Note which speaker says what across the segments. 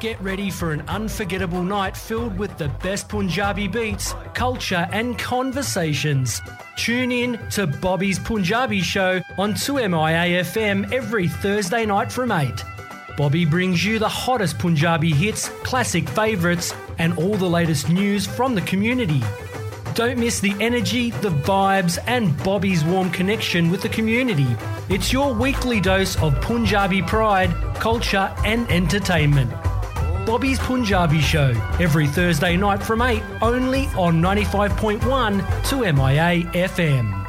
Speaker 1: Get ready for an unforgettable night filled with the best Punjabi beats, culture and conversations. Tune in to Bobby's Punjabi Show on 2MIA FM every Thursday night from 8. Bobby brings you the hottest Punjabi hits, classic favourites and all the latest news from the community. Don't miss the energy, the vibes and Bobby's warm connection with the community. It's your weekly dose of Punjabi pride, culture and entertainment. Bobby's Punjabi Show, every Thursday night from 8, only on 95.1 2MIA FM.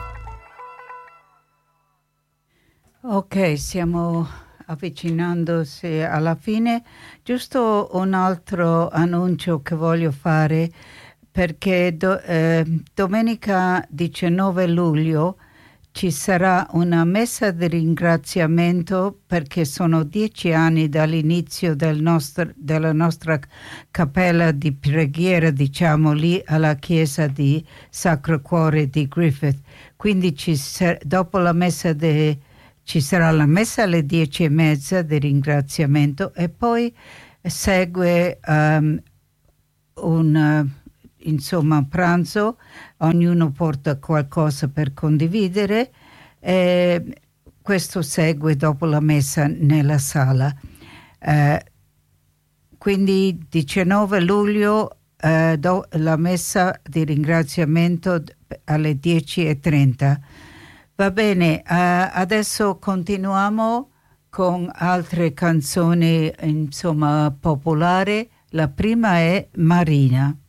Speaker 2: Ok, stiamo avvicinandosi alla fine. Giusto un altro annuncio che voglio fare, perché domenica 19 luglio ci sarà una messa di ringraziamento, perché sono 10 anni dall'inizio della nostra cappella di preghiera, diciamo, lì alla chiesa di Sacro Cuore di Griffith. Quindi dopo la messa ci sarà la messa alle 10:30 di ringraziamento e poi segue un pranzo, ognuno porta qualcosa per condividere e questo segue dopo la messa nella sala. Quindi 19 luglio la messa di ringraziamento alle 10:30. Va bene, adesso continuiamo con altre canzoni popolari. La prima è Marina.